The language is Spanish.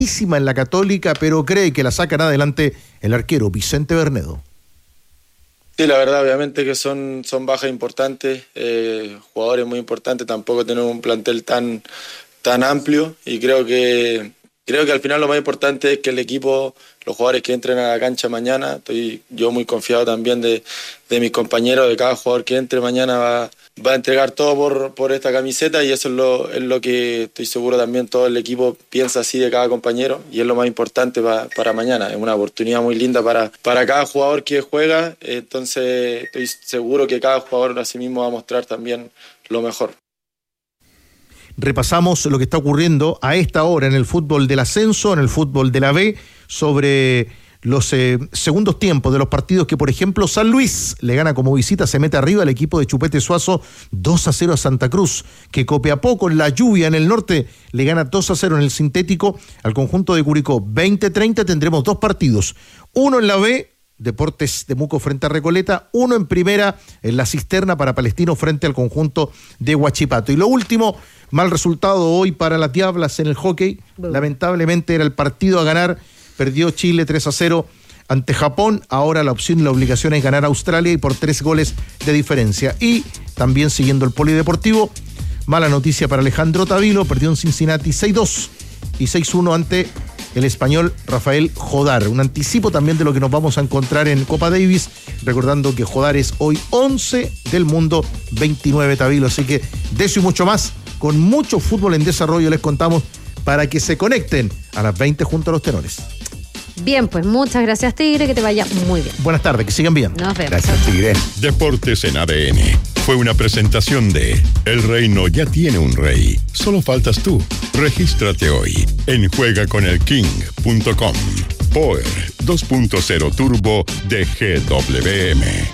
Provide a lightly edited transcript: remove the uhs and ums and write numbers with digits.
en la Católica, pero cree que la sacan adelante el arquero Vicente Bernedo. Sí, la verdad, obviamente que son bajas importantes, jugadores muy importantes, tampoco tenemos un plantel tan amplio y creo que al final lo más importante es que el equipo, los jugadores que entren a la cancha mañana, estoy yo muy confiado también de mis compañeros, de cada jugador que entre mañana va a entregar todo por esta camiseta y eso es lo que estoy seguro también todo el equipo piensa así de cada compañero y es lo más importante para mañana. Es una oportunidad muy linda para cada jugador que juega, entonces estoy seguro que cada jugador así mismo va a mostrar también lo mejor. Repasamos lo que está ocurriendo a esta hora en el fútbol del ascenso, en el fútbol de la B, sobre los segundos tiempos de los partidos que, por ejemplo, San Luis le gana como visita, se mete arriba al equipo de Chupete Suazo 2-0 a Santa Cruz, que Copiapó con la lluvia en el norte le gana 2-0 en el sintético al conjunto de Curicó. 20-30 tendremos dos partidos, uno en la B, Deportes Temuco frente a Recoleta, uno en primera en la Cisterna para Palestino frente al conjunto de Huachipato. Y lo último, mal resultado hoy para las Diablas en el hockey, lamentablemente era el partido a ganar, perdió Chile 3-0 ante Japón, ahora la opción y la obligación es ganar a Australia y por 3 goles de diferencia. Y también siguiendo el polideportivo, mala noticia para Alejandro Tavilo, perdió en Cincinnati 6-2 y 6-1 ante el español Rafael Jodar. Un anticipo también de lo que nos vamos a encontrar en Copa Davis, recordando que Jodar es hoy 11 del mundo, 29 Tavilo, así que de eso y mucho más, con mucho fútbol en desarrollo les contamos para que se conecten a las 20 junto a los tenores. Bien, pues muchas gracias, Tigre, que te vaya muy bien. Buenas tardes, que sigan bien. Nos vemos. Gracias, Tigre. Deportes en ADN. Fue una presentación de El Reino ya tiene un rey. Solo faltas tú. Regístrate hoy en juegaconelking.com. Power 2.0 Turbo de GWM.